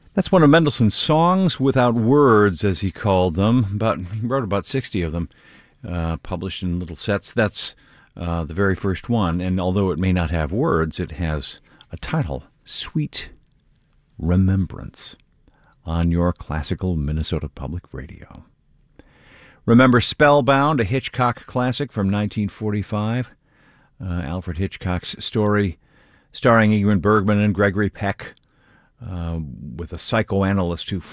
That's one of Mendelssohn's songs without words, as he called them. He wrote about 60 of them, published in little sets. That's the very first one. And although it may not have words, it has a title, Sweet Remembrance, on your classical Minnesota Public Radio. Remember Spellbound, a Hitchcock classic from 1945? Alfred Hitchcock's story starring Ingrid Bergman and Gregory Peck, with a psychoanalyst who